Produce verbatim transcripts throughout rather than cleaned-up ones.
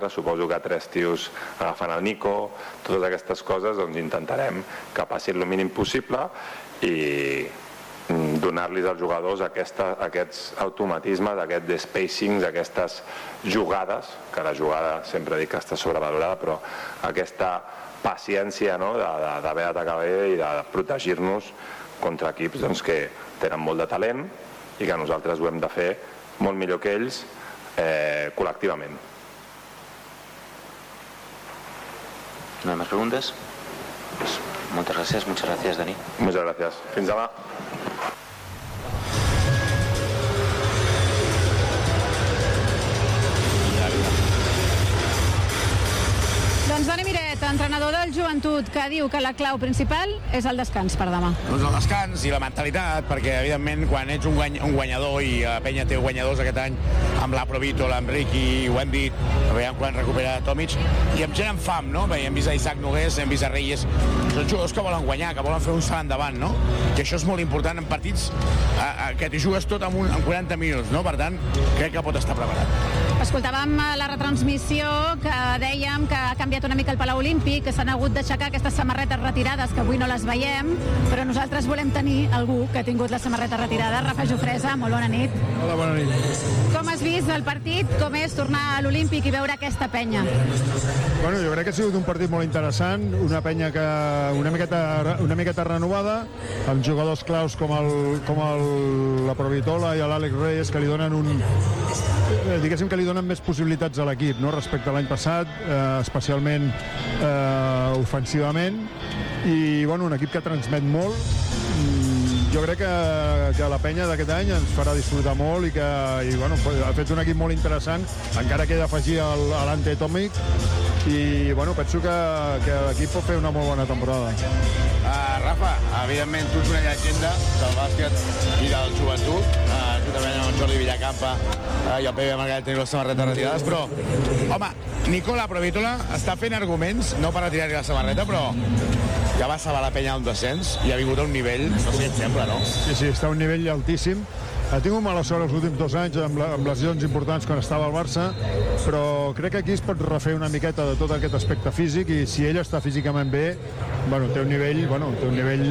quatre, suposo que tres tios agafant el Nico, totes aquestes coses, doncs intentarem que passi el mínim possible i donar-los als jugadors aquesta, aquests automatismes, aquests spacings, aquestes jugades, que la jugada sempre dic que està sobrevalorada, però aquesta paciència, no?, d'haver d'atacar bé i de protegir-nos contra equips doncs, que tenen molt de talent i que nosaltres ho hem de fer molt millor que ells eh, col·lectivament. ¿No hay más preguntas? Pues muchas gracias, muchas gracias, Dani. Muchas gracias. Fins demà. Doncs Dani Miret, entrenador del Joventut, que diu que la clau principal és el descans per demà. Doncs el descans i la mentalitat, perquè evidentment quan ets un, guany, un guanyador i la penya té guanyadors aquest any amb la Provito, l'Enriqui, ho hem dit, veiem quan recupera Tomic, i amb gent amb fam, no? Perquè hem vist a Isaac Nogués, hem vist a Reyes, són jugadors que volen guanyar, que volen fer un salt endavant, no? I això és molt important en partits a, a, que t'hi jugues tot en, un, en quaranta minuts, no? Per tant, crec que pot estar preparat. Escoltàvem la retransmissió que dèiem que ha canviat una mica el Palau Olímpic, que s'han hagut d'aixecar aquestes samarretes retirades, que avui no les veiem, però nosaltres volem tenir algú que ha tingut la samarreta retirada. Rafa Jofresa, molt bona nit. Hola, bona nit. Com has vist el partit? Com és tornar a l'Olímpic i veure aquesta penya? Bueno, jo crec que ha sigut un partit molt interessant, una penya que una miqueta, una miqueta renovada, amb jugadors claus com, el, com el, la Provitola i l'Àlex Reyes, que li donen un... Eh, diguéssim que li donen més possibilitats a l'equip, no?, respecte a l'any passat, eh, especialment eh, ofensivament, i bueno, un equip que transmet molt. Mm, jo crec que, que la penya d'aquest any ens farà disfrutar molt i que i, bueno, ha fet un equip molt interessant, encara que he d'afegir l'Ante Tomic, i bueno, penso que, que l'equip pot fer una molt bona temporada. Uh, Rafa, evidentment tu ets una llegenda del bàsquet i del Joventut, uh, juntament amb Jordi Villacampa uh, i el P B Margaret teniu les samarretes retirades, però, home, Nicola Provítola està fent arguments, no per retirar-li la samarreta, però ja va salvar la penya un descens i ha vingut a un nivell, no sé, exemple, no? Sí, sí, està a un nivell altíssim. Ha tingut mala sort els últims dos anys amb, la, amb lesions importants quan estava al Barça, però crec que aquí es pot refer una miqueta de tot aquest aspecte físic, i si ell està físicament bé, bueno, té un nivell, bueno, té un nivell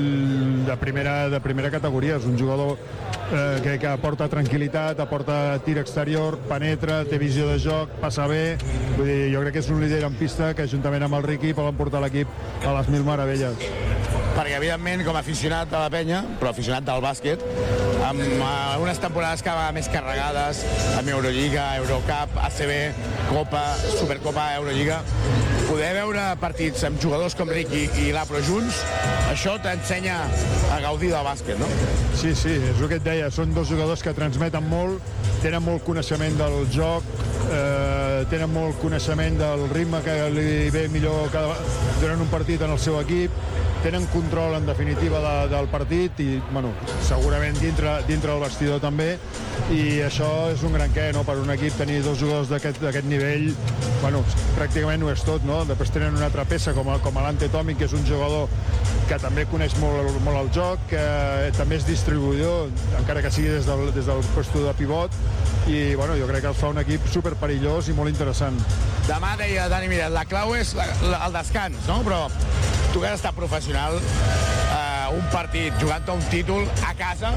de primera, de primera categoria. És un jugador eh, que, que aporta tranquil·litat, aporta tir exterior, penetra, té visió de joc, passa bé. Vull dir, jo crec que és un líder en pista que juntament amb el Riqui poden portar l'equip a les mil meravelles. Perquè, evidentment, com a aficionat de la penya, però aficionat del bàsquet, amb uh, unes temporades cada vegada més carregades, amb Eurolliga, Eurocup, A C B, Copa, Supercopa, Eurolliga, poder veure partits amb jugadors com Riqui i l'Apro junts, això t'ensenya a gaudir del bàsquet, no? Sí, sí, és el que et deia, són dos jugadors que transmeten molt, tenen molt coneixement del joc, eh, tenen molt coneixement del ritme que li ve millor cada, durant un partit en el seu equip, tenen control, en definitiva, de, del partit i, bueno, segurament dintre, dintre del vestidor també, i això és un gran què, no?, per un equip tenir dos jugadors d'aquest nivell, bueno, pràcticament ho és tot, no? Després tenen una altra peça com, a, com l'Ante Tomic, que és un jugador que també coneix molt, molt el joc, que també és distribuïdor, encara que sigui des del, des del puesto de pivot, i bueno, jo crec que els fa un equip superperillós i molt interessant. Demà deia Dani Miret, la clau és la, la, el descans, no? Però tu que has estat professional, eh, un partit jugant a un títol a casa,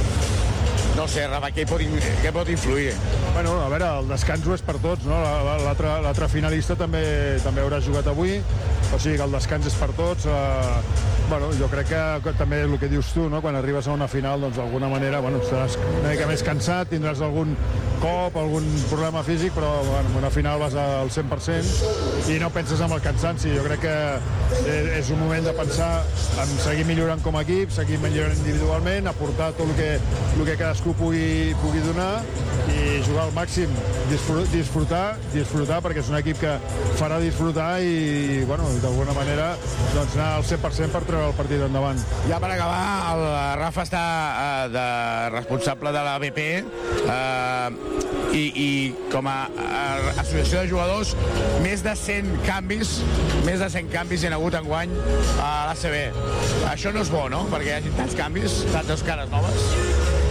no sé, Rafa, què pot, què pot influir? Bueno, a veure, el descans ho és per tots, no? L'altre finalista també també haurà jugat avui, o sigui que el descans és per tots. Eh, bueno, jo crec que, que també el que dius tu, no? Quan arribes a una final, doncs d'alguna manera, bueno, estaràs una mica més cansat, tindràs algun cop, algun problema físic, però bueno, en una final vas al cent per cent i no penses en el cansanci. Jo crec que és un moment de pensar en seguir millorant com a equip, seguir millorant individualment, aportar tot el que, el que cadascú pugui, pugui donar i jugar al màxim, disfrutar, disfrutar, perquè és un equip que farà disfrutar i, bueno, d'alguna manera, doncs anar al cent per cent per treure el partit endavant. Ja per acabar, el Rafa està eh, de responsable de la B P eh, i, i com a eh, associació de jugadors, més de cent canvis, més de cent canvis hi ha hagut enguany a l'A C B. Això no és bo, no?, perquè hi hagi tants canvis, tantes cares noves.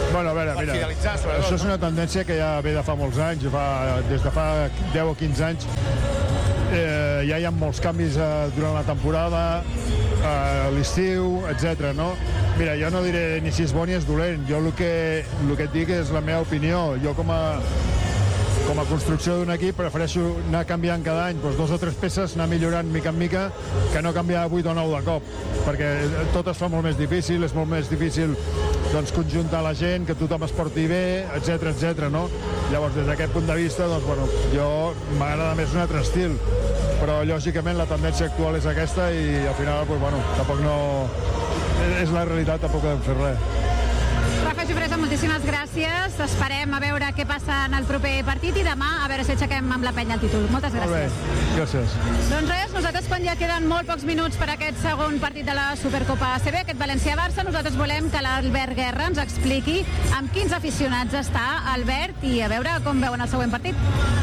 Bueno, a veure, per mira, fidelitzar, sobretot. això és una tendència que ja ve de fa molts anys, fa, des de fa deu o quinze anys. Eh, ja hi ha molts canvis eh, durant la temporada, eh, l'estiu, etcètera, no? Mira, jo no diré ni si és bo ni és dolent. Jo el que, el que et dic és la meva opinió. Jo com a, com a construcció d'un equip prefereixo anar canviant cada any doncs, dos o tres peces, anar millorant mica en mica, que no canviar vuit o nou de cop, perquè tot es fa molt més difícil, és molt més difícil doncs, conjuntar la gent, que tothom es porti bé, etcètera, etcètera, no? Llavors, des d'aquest punt de vista, doncs, bueno, jo m'agrada més un altre estil, però lògicament la tendència actual és aquesta i al final, doncs, bueno, tampoc no... És la realitat, tampoc podem fer res. Rafa Jofresa, moltíssimes gràcies. Esperem a veure què passa en el proper partit i demà a veure si aixequem amb la penya el títol. Moltes gràcies. Molt bé, gràcies. Doncs res, nosaltres quan ja queden molt pocs minuts per aquest segon partit de la Supercopa A C B, aquest València-Barça, nosaltres volem que l'Albert Guerra ens expliqui amb quins aficionats està Albert i a veure com veuen el següent partit.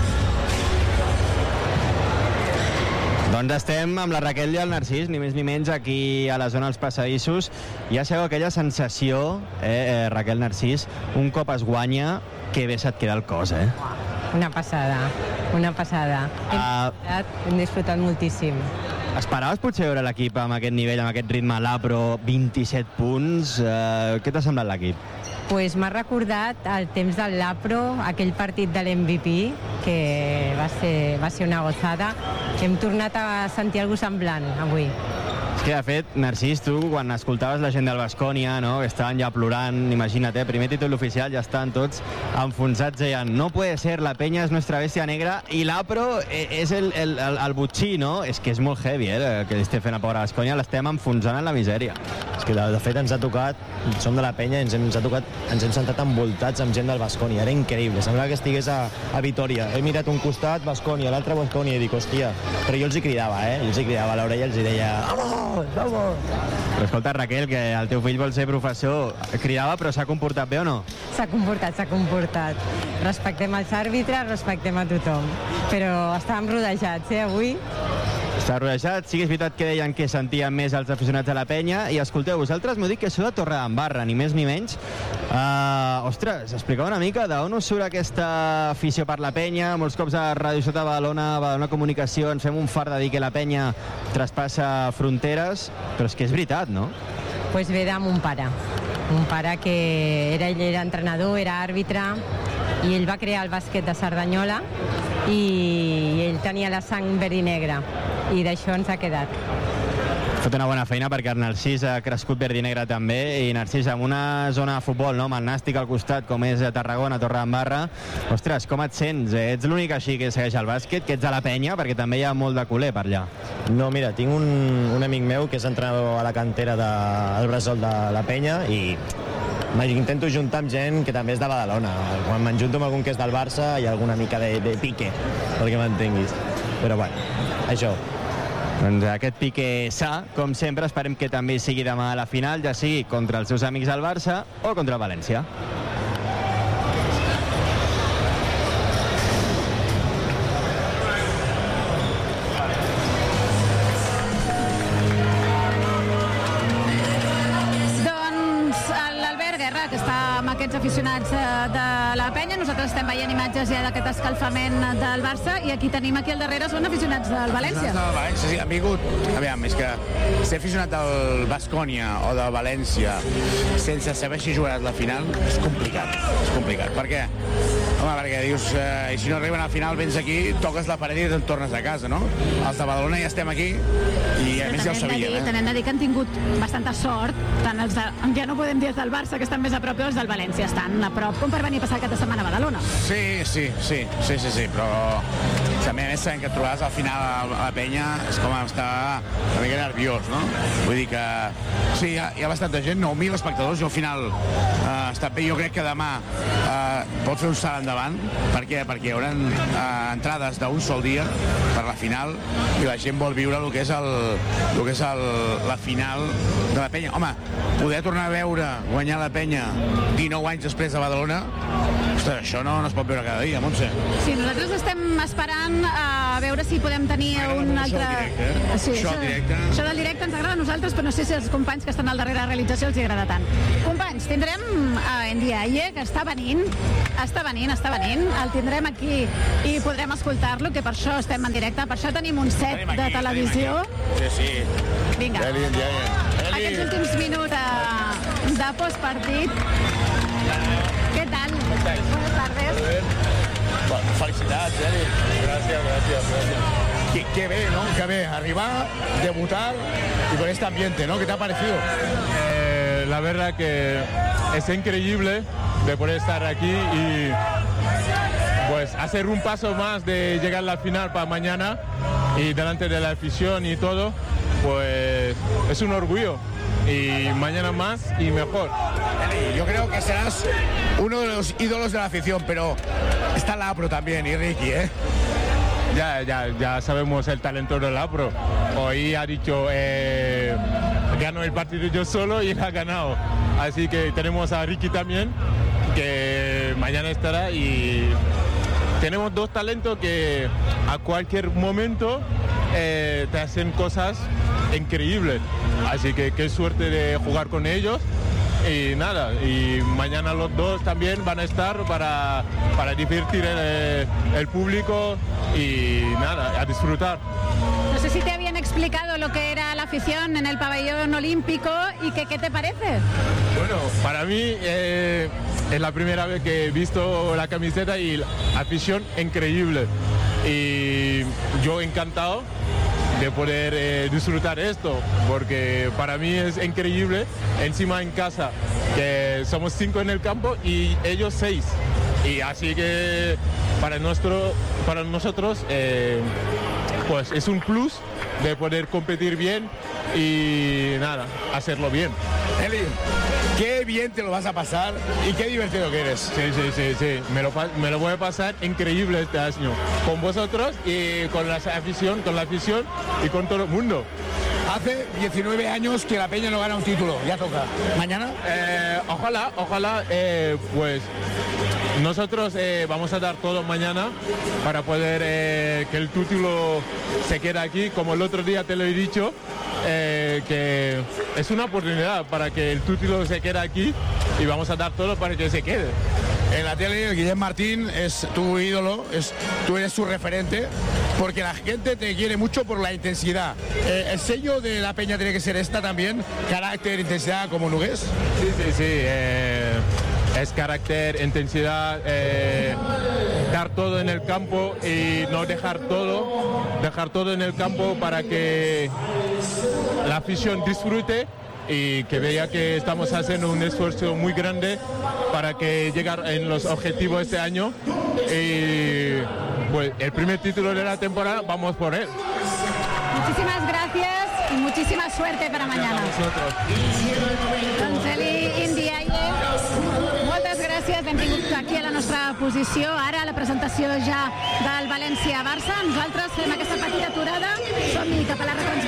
Doncs estem amb la Raquel i el Narcís, ni més ni menys, aquí a la zona dels passadissos. Ja sabeu aquella sensació, eh, Raquel, Narcís, un cop es guanya, que bé se't queda el cos, eh? Una passada, una passada. Hem, Uh, disfrutat, hem disfrutat moltíssim. Esperaves potser veure l'equip amb aquest nivell, amb aquest ritme a l'Apro, vint-i-set punts? Uh, què t'ha semblat l'equip? Pues m'ha recordat el temps del Lapro, aquell partit de l'M V P, que va ser, va ser una gozada. Hem tornat a sentir alguna cosa semblant avui. És que, de fet, Narcís, tu, quan escoltaves la gent del Baskonia, no?, que estaven ja plorant, imagina't, eh, primer títol oficial, ja estan tots enfonsats, deien, no puede ser, la penya és nuestra bestia negra, i l'Apro és el, el, el, el butxí, no? És que és molt heavy, eh, que estem fent a pobre Baskonia, l'estem enfonsant en la misèria. És que, de, de fet, ens ha tocat, som de la penya, ens hem, ens ha tocat, ens hem sentat envoltats amb gent del Baskonia, era increïble, semblava que estigués a, a Vitoria. He mirat un costat, Baskonia, l'altre Baskonia, i dic, hòstia, però jo els hi cridava, eh? Els hi cridava a l'orella, els hi deia, vamos, vamos. Però escolta, Raquel, que el teu fill vol ser professor, cridava, però s'ha comportat bé o no? S'ha comportat, s'ha comportat. Respectem els àrbitres, respectem a tothom. Però estàvem rodejats, eh, avui. Està rodejat, sí que és veritat que deien que sentien més els aficionats de la penya, i escolteu, vosaltres m'ho dic que sou de Torredembarra, ni més ni menys. Uh, ostres, explicau una mica d'on us surt aquesta afició per la penya. Molts cops a Ràdio Ciutat de Badalona, Badalona Comunicació, ens fem un fart de dir que la penya traspassa fronteres, però és que és veritat, no? Pues ve de mon pare. Un pare que era, ell era entrenador, era àrbitre, i ell va crear el bàsquet de Cerdanyola, i ell tenia la sang verd i negra, i d'això ens ha quedat. Ha fet una bona feina perquè el Narcís ha crescut verd i negre també, i Narcís, amb una zona de futbol, no?, amb el Nàstic al costat, com és a Tarragona, Torredembarra, ostres, com et sents? Eh? Ets l'únic així que segueix el bàsquet, que ets a la penya, perquè també hi ha molt de culer per allà. No, mira, tinc un, un amic meu que és entrenador a la cantera del Bressol de la penya, i intento juntar amb gent que també és de Badalona. Quan m'enjunto amb algun que és del Barça, hi ha alguna mica de, de pique, perquè m'entenguis. Però bueno, això. Doncs aquest pique sa, com sempre, esperem que també sigui demà a la final, ja sigui contra els seus amics del Barça o contra el València. que està amb aquests aficionats de la penya. Nosaltres estem veient imatges ja d'aquest escalfament del Barça, i aquí tenim aquí al darrere són aficionats del València. Aficionats del València, sí, han vingut. Aviam, és que ser aficionat del Baskonia o del València sense saber si jugaràs la final és complicat, és complicat. Per què? Home, perquè dius, eh, si no arriben a la final, vens aquí, toques la paret i et tornes a casa, no? Els de Badalona ja estem aquí i a més ja ho sabíem, eh? També hem de dir que han tingut bastanta sort, tant els de, ja no podem dir els del Barça, que estan més a prop, els del València estan a prop, com per venir a passar aquesta setmana a Badalona. Sí, sí, sí, sí, sí, sí, però també a més sabem que et trobaràs al final a la penya, és com estar una mica nerviós, no? Vull dir que sí, hi ha, hi ha bastanta gent, nou mil espectadors, i al final eh, està bé. Jo crec que demà eh, pot fer un salt endavant. Per què? Perquè hi haurà eh, entrades d'un sol dia per la final, i la gent vol viure el que és, el, el que és el, la final de la penya. Home, poder tornar a veure guanyar la penya dinou anys després de Badalona, ostres, això no, no es pot veure cada dia, Montse. Sí, nosaltres estem esperant a veure veure si podem tenir M'agrada un molt altre... això del directe, eh? Sí, Això del directe. Això del directe ens agrada a nosaltres, però no sé si els companys que estan al darrere de la realització els hi agrada tant. Companys, tindrem a Ndiaye, que està venint, està venint, està venint, el tindrem aquí i podrem escoltar-lo, que per això estem en directe, per això tenim un set Tenim aquí, de televisió. Sí, sí. Vinga, Eli, Ndiaye. Eli. aquests últims minuts de, de postpartit. Què tal? Buenas tardes. Bueno, felicitats, Eli. Gràcies, gràcies, gràcies. Qué, qué bé, ¿no? Qué bé, arribar, debutar y con este ambiente, ¿no? ¿Qué te ha parecido? Eh, la verdad que es increíble de poder estar aquí y pues hacer un paso más de llegar a la final para mañana y delante de la afición y todo, pues es un orgullo y mañana más y mejor. Eli, yo creo que serás uno de los ídolos de la afición, pero está Lapro también y Ricky, ¿eh? Ya, ya, ya sabemos el talento del Lapro. Hoy ha dicho, eh, gano el partido yo solo y él ha ganado. Así que tenemos a Ricky también, que mañana estará y tenemos dos talentos que a cualquier momento eh, te hacen cosas increíbles. Así que qué suerte de jugar con ellos. Y nada, y mañana los dos también van a estar para, para divertir el, el público y nada, a disfrutar. No sé si te habían explicado lo que era la afición en el pabellón olímpico y que qué te parece. Bueno, para mí eh, es la primera vez que he visto la camiseta y la afición increíble. Y yo encantado de poder eh, disfrutar esto, porque para mí es increíble, encima en casa, que somos cinco en el campo y ellos seis. Y así que para, nuestro, para nosotros eh, pues es un plus de poder competir bien y nada, hacerlo bien. Eli, qué bien te lo vas a pasar y qué divertido que eres. Sí, sí, sí, sí. Me lo, me lo voy a pasar increíble este año. Con vosotros y con la afición, con la afición y con todo el mundo. Hace diecinueve años que la Peña no gana un título, ya toca. ¿Mañana? Eh, ojalá, ojalá, eh, pues nosotros eh, vamos a dar todo mañana para poder eh, que el título se quede aquí, como el otro día te lo he dicho, eh, que es una oportunidad para que el título se quede aquí y vamos a dar todo para que se quede. En la tele, Guillem Martín es tu ídolo, es, tú eres su referente, porque la gente te quiere mucho por la intensidad. Eh, ¿El sello de la Peña tiene que ser esta también? ¿Carácter, intensidad, como Nogués? Sí, sí, sí. Eh, es carácter, intensidad, eh, dar todo en el campo y no dejar todo, dejar todo en el campo para que la afición disfrute y que vea que estamos haciendo un esfuerzo muy grande para que llegar en los objetivos este año y pues el primer título de la temporada vamos por él. Muchísimas gracias y muchísima suerte para mañana. Doncs Eli Ndiaye, moltes gràcies, benvingut aquí a la nostra posició. Ara la presentació ja del València-Barça. Nosaltres fem aquesta petita aturada, som-hi cap a la retransmissió.